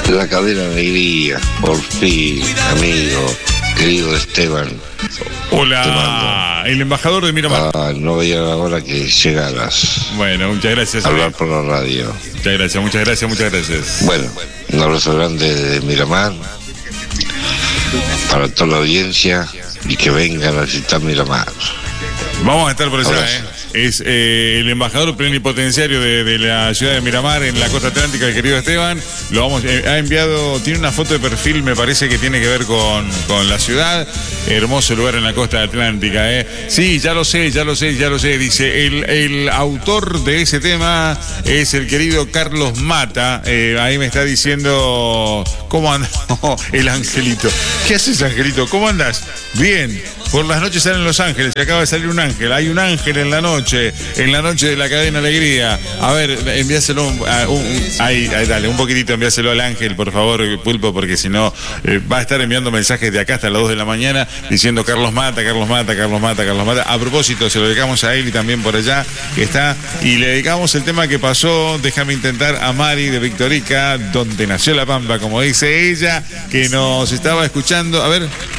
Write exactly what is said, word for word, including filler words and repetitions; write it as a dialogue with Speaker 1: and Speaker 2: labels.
Speaker 1: La cadena Alegría, por fin, amigo, querido Esteban.
Speaker 2: Hola, el embajador de Miramar.
Speaker 1: Ah, no veía la hora que llegaras.
Speaker 2: Bueno, muchas gracias.
Speaker 1: A hablar por la radio.
Speaker 2: Muchas gracias, muchas gracias, muchas gracias.
Speaker 1: Bueno, un abrazo grande de Miramar para toda la audiencia y que vengan a visitar Miramar.
Speaker 2: Vamos a estar por allá,
Speaker 1: Abrazo.
Speaker 2: ¿eh? Es eh, el embajador plenipotenciario de, de la ciudad de Miramar en la costa atlántica, el querido Esteban. Lo vamos, eh, ha enviado, tiene una foto de perfil, me parece que tiene que ver con, con la ciudad. Hermoso lugar en la costa atlántica, ¿eh? Sí, ya lo sé, ya lo sé, ya lo sé. Dice, el, el autor de ese tema es el querido Carlos Mata. Eh, ahí me está diciendo, ¿cómo anda? El Angelito. ¿Qué haces, Angelito? ¿Cómo andas? Bien. Por las noches salen los ángeles, y acaba de salir un ángel. Hay un ángel en la noche, en la noche de la cadena Alegría. A ver, envíaselo, un, un, un, ahí, ahí, dale, un poquitito, envíaselo al ángel, por favor, Pulpo, porque si no, eh, va a estar enviando mensajes de acá hasta las dos de la mañana, diciendo Carlos Mata, Carlos Mata, Carlos Mata, Carlos Mata. A propósito, se lo dedicamos a él y también por allá, que está, y le dedicamos el tema que pasó, déjame intentar, a Mari de Victorica, donde nació la Pampa, como dice ella, que nos estaba escuchando. A ver...